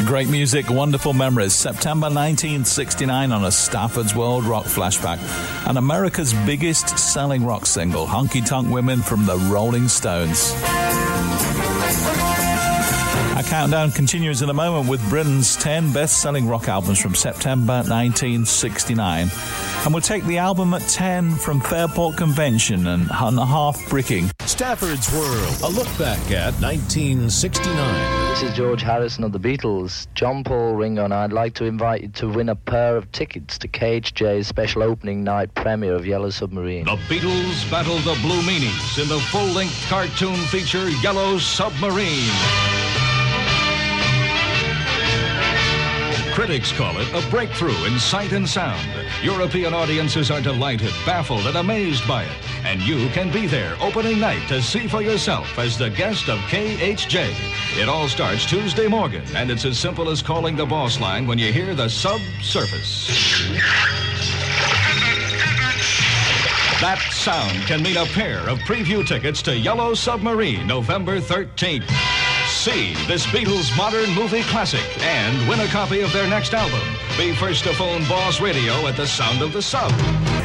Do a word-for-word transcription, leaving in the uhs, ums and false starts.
Great music, wonderful memories. September nineteen sixty-nine on a Stafford's World Rock Flashback. And America's biggest selling rock single, Honky Tonk Women from the Rolling Stones. Our countdown continues in a moment with Britain's ten best-selling rock albums from September nineteen sixty-nine. And we'll take the album at ten from Fairport Convention and Half Bricking. Stafford's World, a look back at nineteen sixty-nine. This is George Harrison of the Beatles. John Paul Ringo and I'd like to invite you to win a pair of tickets to K H J's special opening night premiere of Yellow Submarine. The Beatles battle the Blue Meanies in the full-length cartoon feature Yellow Submarine. Critics call it a breakthrough in sight and sound. European audiences are delighted, baffled, and amazed by it. And you can be there opening night to see for yourself as the guest of K H J. It all starts Tuesday morning, and it's as simple as calling the boss line when you hear the subsurface. That sound can mean a pair of preview tickets to Yellow Submarine, November thirteenth. See this Beatles modern movie classic and win a copy of their next album. Be first to phone Boss Radio at the sound of the sub.